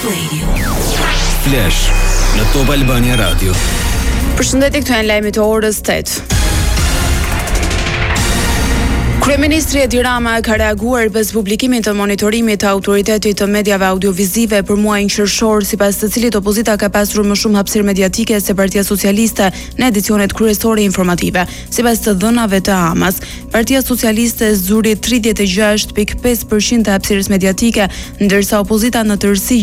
Radio. Flash në Top Albania Radio. Përshëndetje, këtu janë lajmet e orës 8. Kryeministri Edi Rama ka reaguar pas publikimit të monitorimit të Autoritetit të Mediave Audiovizive për muajin qershor, sipas të cilit opozita ka pasur më shumë hapësirë mediatike se Partia Socialiste në edicionet kryesore informative. Sipas të dhënave të Amas, Partia Socialiste zuri 36.5% të hapësirës mediatike, ndërsa opozita në tërësi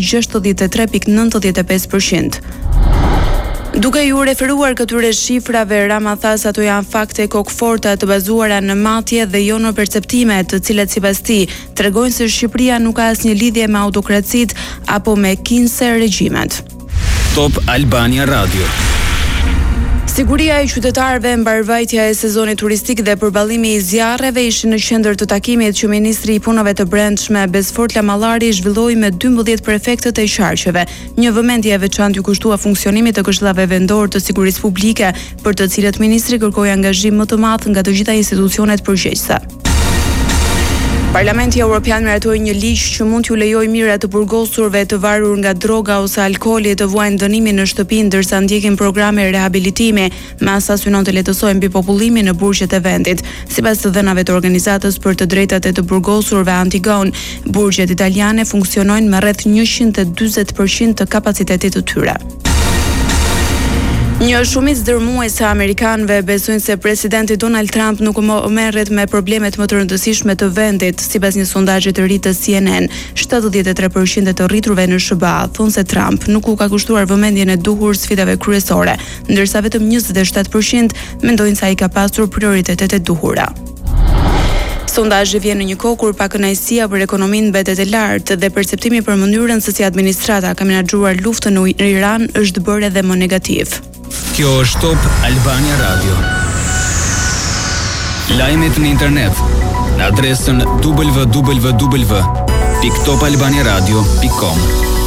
63.95%. Duke ju referuar këtyre shifrave, Rama tha se ato janë fakte kokforta të bazuara në matje dhe jo në perceptime, të cilat sipas tij tregojnë se Shqipëria nuk ka asnjë lidhje me autokracitë apo me kinse regjimet. Top Albania Radio. Siguria e qytetarëve, mbarvajtja e sezonit turistik dhe përballimi i zjarreve ishin në qendër të takimit që ministri i punëve të brendshme Besfort Lamallari zhvilloi me 12 prefektët e qarqeve. Një vëmendje e veçantë u kushtua funksionimit të këshillave vendor të sigurisë publike, për të cilët ministri kërkoi angazhim më të madh nga të gjitha institucionet përgjegjëse. Parlamenti Evropian miratoi një ligj që mund t'ju lejojë mira të burgosurve të varur nga droga ose alkooli të vuajnë dënimin në shtëpi ndërsa ndjekin programe rehabilitimi. Masa synon të lehtësojë mbipopullimin në burgjet e vendit. Sipas të dhënave të organizatës për të drejtat e të burgosurve Antigon, burgjet italiane funksionojnë me rreth 140% të kapacitetit të tyre. Një shumicë dërmuese amerikanëve besojnë se presidenti Donald Trump nuk merret me problemet më të rëndësishme të vendit. Sipas një sondazhi të ri të CNN, 73% e të rriturve në SBA thonë se Trump nuk u ka kushtuar vëmendjen e duhur sfidave kryesore, ndërsa vetëm 27% mendojnë se ai ka pasur prioritetet e duhura. Sondazhi vjen në një kohë kur pakënaqësia për ekonominë mbetet e lartë dhe perceptimi për mënyrën se si administrata ka menaxhuar luftën në Iran është bërë edhe më negativ. Kjo është Top Albania Radio. Lajmet në internet në adresën www.topalbaniaradio.com.